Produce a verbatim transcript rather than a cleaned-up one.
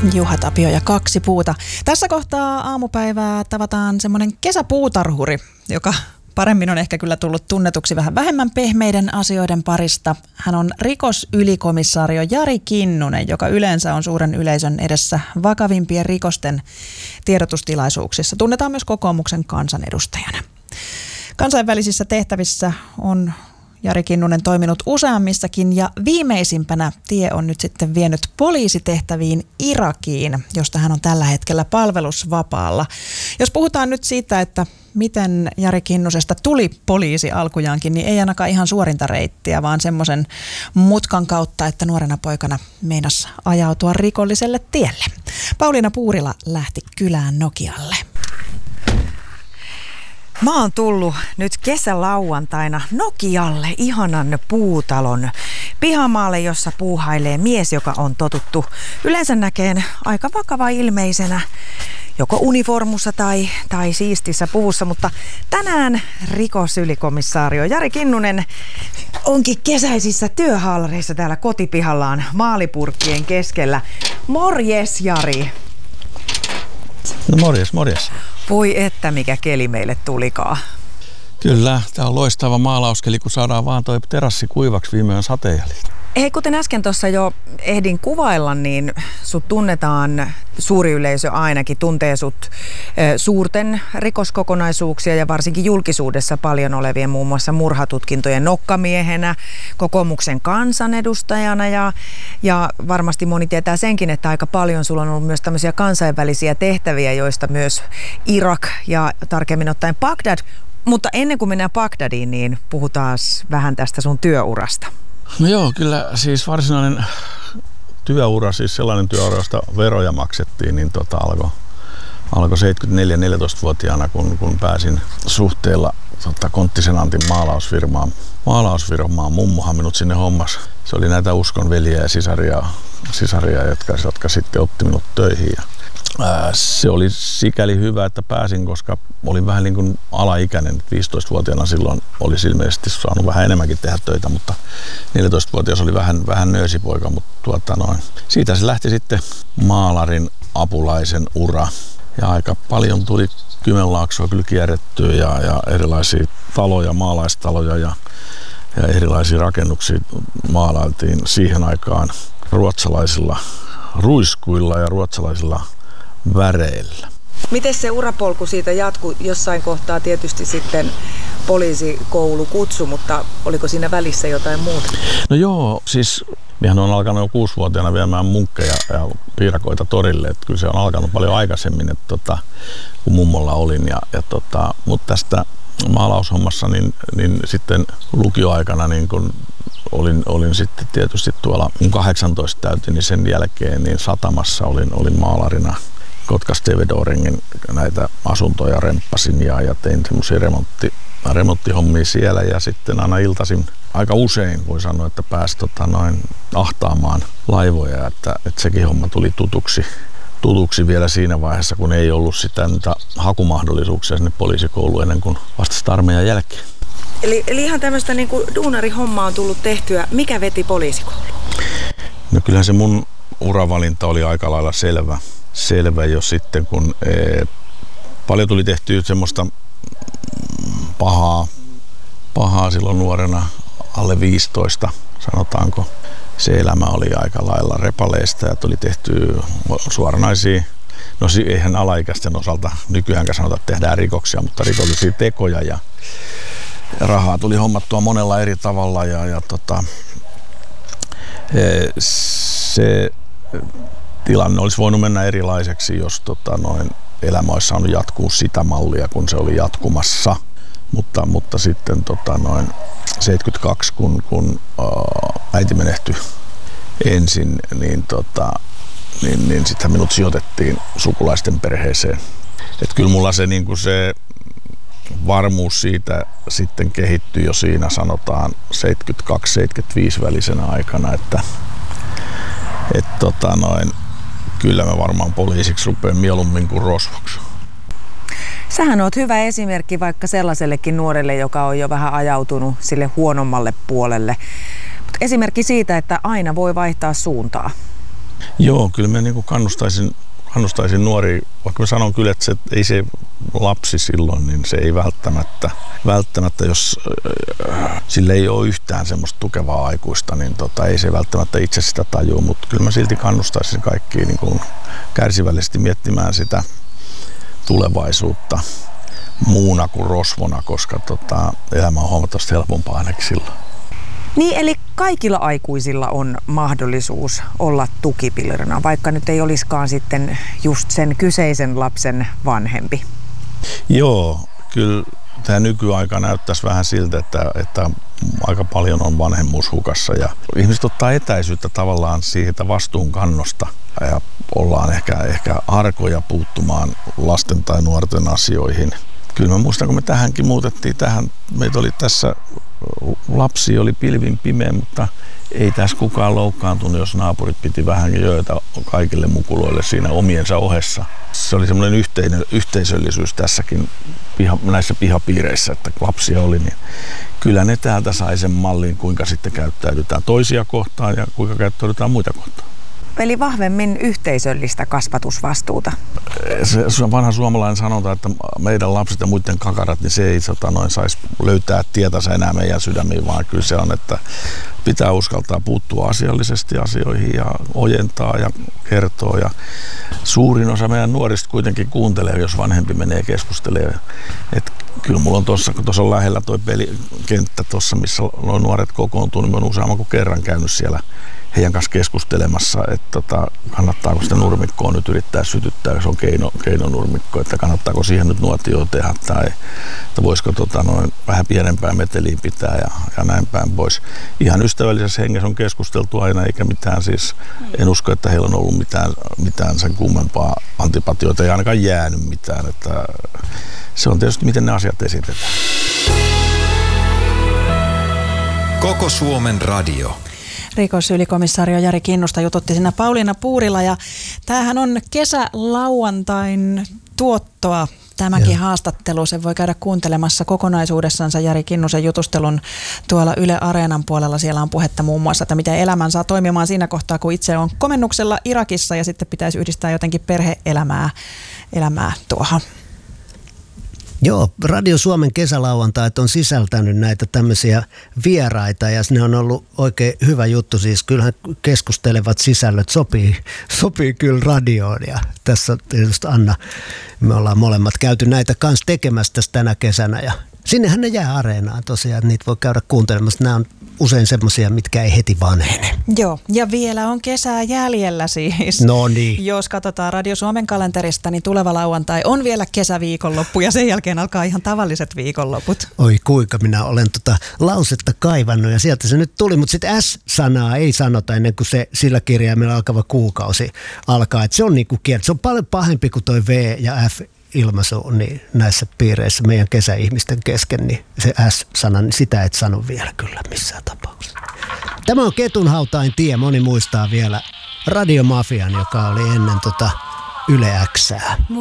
Juha Tapio ja kaksi puuta. Tässä kohtaa aamupäivää tavataan semmoinen kesäpuutarhuri, joka paremmin on ehkä kyllä tullut tunnetuksi vähän vähemmän pehmeiden asioiden parista. Hän on rikosylikomissario Jari Kinnunen, joka yleensä on suuren yleisön edessä vakavimpien rikosten tiedotustilaisuuksissa. Tunnetaan myös kokoomuksen kansanedustajana. Kansainvälisissä tehtävissä on Jari Kinnunen toiminut useammissakin ja viimeisimpänä tie on nyt sitten vienyt poliisitehtäviin Irakiin, josta hän on tällä hetkellä palvelusvapaalla. Jos puhutaan nyt siitä, että miten Jari Kinnusesta tuli poliisi alkujaankin, niin ei ainakaan ihan suorinta reittiä, vaan semmoisen mutkan kautta, että nuorena poikana meinasi ajautua rikolliselle tielle. Pauliina Puurila lähti kylään Nokialle. Mä oon tullut nyt kesälauantaina Nokialle, ihanan puutalon pihamaalle, jossa puuhailee mies, joka on totuttu yleensä näkeen aika vakava ilmeisenä, joko uniformussa tai, tai siistissä puvussa, mutta tänään rikosylikomissario Jari Kinnunen onkin kesäisissä työhaalareissa täällä kotipihallaan maalipurkkien keskellä. Morjes, Jari! No morjes, morjes. Voi että mikä keli meille tulikaan. Kyllä, tämä on loistava maalauskeli, kun saadaan vaan toi terassi kuivaksi viime yön sateen jäljiltä. Hei, kuten äsken tuossa jo ehdin kuvailla, niin sut tunnetaan, suuri yleisö ainakin tuntee sut e, suurten rikoskokonaisuuksia ja varsinkin julkisuudessa paljon olevien muun muassa murhatutkintojen nokkamiehenä, kokoomuksen kansanedustajana ja, ja varmasti moni tietää senkin, että aika paljon sulla on ollut myös tämmöisiä kansainvälisiä tehtäviä, joista myös Irak ja tarkemmin ottaen Bagdad. Mutta ennen kuin mennään Bagdadiin, niin puhutaan vähän tästä sun työurasta. No joo, kyllä siis varsinainen työura, siis sellainen työura, josta veroja maksettiin, niin tota alkoi alko seitsemänkymmentäneljä neljätoistavuotiaana, kun, kun pääsin suhteella tota, Konttisen Antin maalausfirmaan. Maalausfirmaan mummohan minut sinne hommas. Se oli näitä uskonveliä ja sisaria, sisaria jotka, jotka sitten otti minut töihin. Ja ää, se oli sikäli hyvä, että pääsin, koska olin vähän niin kuin alaikäinen. viisitoistavuotiaana silloin olisi ilmeisesti saanut vähän enemmänkin tehdä töitä, mutta neljätoistavuotias oli vähän, vähän nöösipoika. Mutta tuota noin. Siitä se lähti sitten maalarin apulaisen ura. Ja aika paljon tuli Kymenlaaksoa kyllä kierrettyä ja, ja erilaisia taloja, maalaistaloja ja, ja erilaisia rakennuksia maalailtiin siihen aikaan ruotsalaisilla ruiskuilla ja ruotsalaisilla väreillä. Miten se urapolku siitä jatkui? Jossain kohtaa tietysti sitten poliisikoulu kutsu, mutta oliko siinä välissä jotain muuta? No joo, siis minähän on alkanut jo kuusivuotiaana viemään munkkeja ja piirakoita torille. Että kyllä se on alkanut paljon aikaisemmin, että tota, kun mummolla olin. Ja, ja tota, mutta tästä maalaushommassa niin, niin sitten lukioaikana niin kun olin, olin sitten tietysti tuolla, kun kahdeksantoista täytin, niin sen jälkeen niin satamassa olin, olin maalarina. Kotkas Stevedoringin näitä asuntoja remppasin ja, ja tein semmoisia remontti, remonttihommia siellä ja sitten aina iltaisin aika usein voi sanoa, että pääsi tota noin ahtaamaan laivoja, että, että sekin homma tuli tutuksi, tutuksi vielä siinä vaiheessa, kun ei ollut sitä niitä hakumahdollisuuksia sinne poliisikouluun ennen kuin vasta armeijan jälkeen. Eli, eli ihan tämmöistä niin kuin duunarihommaa on tullut tehtyä. Mikä veti poliisikouluun? No kyllähän se mun uravalinta oli aika lailla selvä. Selvä jo sitten, kun ee, paljon tuli tehtyä semmoista pahaa, pahaa silloin nuorena, alle viisitoista sanotaanko. Se elämä oli aika lailla repaleista ja tuli tehty suoranaisia, no eihän alaikäisten osalta nykyäänkään sanota, että tehdään rikoksia, mutta rikollisia tekoja ja rahaa tuli hommattua monella eri tavalla ja, ja tota, ee, se tilanne olisi voinut mennä erilaiseksi, jos tota, noin, elämä olisi saanut jatkuu sitä mallia, kun se oli jatkumassa. Mutta, mutta sitten tota, noin seitsemänkymmentäkaksi, kun, kun ää, äiti menehtyi ensin, niin, tota, niin, niin sitten minut sijoitettiin sukulaisten perheeseen. Et kyllä mulla se, niin se varmuus siitä sitten kehittyi jo siinä sanotaan seitsemänkymmentäkaksi seitsemänkymmentäviisi välisenä aikana, että et, tota, noin, kyllä mä varmaan poliisiksi rupean mieluummin kuin rosvoksi. Sähän oot hyvä esimerkki vaikka sellaisellekin nuorelle, joka on jo vähän ajautunut sille huonommalle puolelle. Mut esimerkki siitä, että aina voi vaihtaa suuntaa. Joo, kyllä mä niin kuin kannustaisin, kannustaisin nuoria, vaikka mä sanon kyllä, että se, ei se lapsi silloin, niin se ei välttämättä, välttämättä jos äh, sille ei ole yhtään semmoista tukevaa aikuista, niin tota, ei se välttämättä itse sitä tajua, mutta kyllä mä silti kannustaisin kaikkia niin kuin kärsivällisesti miettimään sitä tulevaisuutta muuna kuin rosvona, koska tota, elämä on huomattavasti helpompaa ainakin silloin. Niin, eli kaikilla aikuisilla on mahdollisuus olla tukipillerina, vaikka nyt ei olisikaan sitten just sen kyseisen lapsen vanhempi. Joo, kyllä tämä nykyaika näyttäisi vähän siltä, että, että aika paljon on vanhemmuus hukassa ja ihmiset ottaa etäisyyttä tavallaan siitä vastuunkannosta ja ollaan ehkä, ehkä arkoja puuttumaan lasten tai nuorten asioihin. Kyllä mä muistan, kun me tähänkin muutettiin tähän, meitä oli tässä, lapsi oli pilvin pimeä, mutta ei tässä kukaan loukkaantunut, jos naapurit piti vähän jöötä kaikille mukuloille siinä omiensa ohessa. Se oli semmoinen yhteinen, yhteisöllisyys tässäkin piha, näissä pihapiireissä, että lapsia oli, niin kyllä ne täältä sai sen mallin, kuinka sitten käyttäydytään toisia kohtaan ja kuinka käyttäydytään muita kohtaan. Eli vahvemmin yhteisöllistä kasvatusvastuuta. Se, se vanha suomalainen sanonta, että meidän lapset ja muiden kakarat, niin se ei tota, noin saisi löytää tietänsä enää meidän sydämiin, vaan kyllä se on, että pitää uskaltaa puuttua asiallisesti asioihin ja ojentaa ja kertoa. Ja suurin osa meidän nuorista kuitenkin kuuntelee, jos vanhempi menee keskustelemaan. Et kyllä mulla on tuossa, kun tuossa on lähellä toi pelikenttä tuossa, missä nuoret kokoontuu, niin mä oon useamman kuin kerran käynyt siellä heidän kanssa keskustelemassa, että tota, kannattaako sitä nurmikkoa nyt yrittää sytyttää, se on keino, keinonurmikko, että kannattaako siihen nyt nuotioon tehdä tai että voisiko tota, noin vähän pienempää meteliin pitää ja, ja näin päin pois. Ihan ystävällisessä hengessä on keskusteltu aina, eikä mitään siis, en usko, että heillä on ollut mitään, mitään sen kummempaa antipatioita, ei ainakaan jäänyt mitään, että se on tietysti miten ne asiat esitetään. Koko Suomen radio. Rikosylikomissario Jari Kinnusta jututti siinä Pauliina Puurila ja tämähän on kesälauantain tuottoa. Tämäkin Joo. haastattelu, sen voi käydä kuuntelemassa kokonaisuudessansa Jari Kinnusen jutustelun tuolla Yle Areenan puolella. Siellä on puhetta muun muassa, että miten elämän saa toimimaan siinä kohtaa, kun itse on komennuksella Irakissa ja sitten pitäisi yhdistää jotenkin perhe-elämää elämää tuohon. Joo, Radio Suomen kesälauantait on sisältänyt näitä tämmöisiä vieraita ja ne on ollut oikein hyvä juttu. Siis kyllähän keskustelevat sisällöt sopii, sopii kyllä radioon ja tässä tietysti Anna, me ollaan molemmat käyty näitä kanssa tekemässä tässä tänä kesänä ja sinnehän ne jää Areenaan tosiaan, että niitä voi käydä kuuntelemassa. Nämä on usein semmoisia, mitkä ei heti vanhene. Joo, ja vielä on kesää jäljellä siis. No niin. Jos katsotaan Radio Suomen kalenterista, niin tuleva lauantai on vielä kesäviikonloppu ja sen jälkeen alkaa ihan tavalliset viikonloput. Oi kuinka minä olen tota lausetta kaivannut ja sieltä se nyt tuli, mutta sitten S-sanaa ei sanota ennen kuin se sillä kirjaimella alkava kuukausi alkaa. Et se on niinku kieltä. Se on paljon pahempi kuin toi V ja F ilmaisu niin näissä piireissä meidän kesäihmisten kesken, niin se S-sana, niin sitä et sano vielä kyllä missään tapauksessa. Tämä on Ketunhautain tie, moni muistaa vielä Radiomafian, joka oli ennen tota Yle Xää.